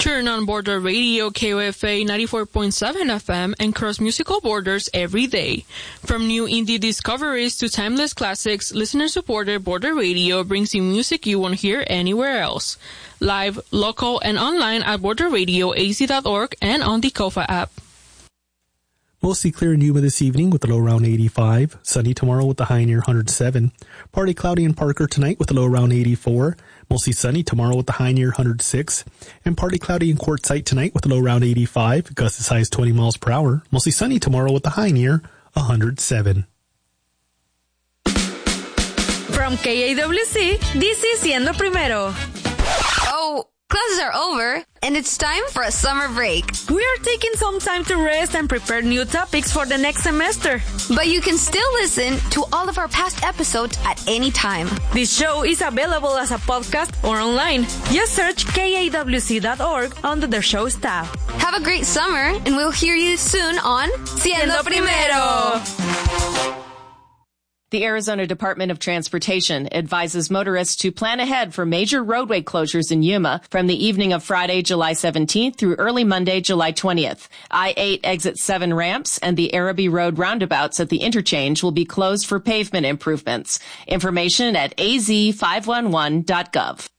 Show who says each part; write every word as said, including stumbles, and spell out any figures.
Speaker 1: Turn on Border Radio K O F A ninety-four point seven F M and cross musical borders every day. From new indie discoveries to timeless classics, listener-supported Border Radio brings you music you won't hear anywhere else. Live, local, and online at border radio a z dot org and on the Kofa app.
Speaker 2: Mostly clear in Yuma this evening with a low around eighty-five. Sunny tomorrow with a high near one hundred seven. Partly cloudy in Parker tonight with a low around eighty-four. Mostly sunny tomorrow with a high near one hundred six. And partly cloudy in Quartzsite tonight with a low around eighty-five. Gusts as high as twenty miles per hour. Mostly sunny tomorrow with a high near one hundred seven.
Speaker 3: From K A W C, this is Siendo Primero.
Speaker 4: Oh, classes are over, and it's time for a summer break.
Speaker 3: We are taking some time to rest and prepare new topics for the next semester.
Speaker 4: But you can still listen to all of our past episodes at any time.
Speaker 3: This show is available as a podcast or online. Just search K A W C dot org under the show's tab.
Speaker 4: Have a great summer, and we'll hear you soon on Siendo Primero.
Speaker 5: The Arizona Department of Transportation advises motorists to plan ahead for major roadway closures in Yuma from the evening of Friday, July seventeenth through early Monday, July twentieth. I eight exit seven ramps and the Araby Road roundabouts at the interchange will be closed for pavement improvements. Information at a z five one one dot gov.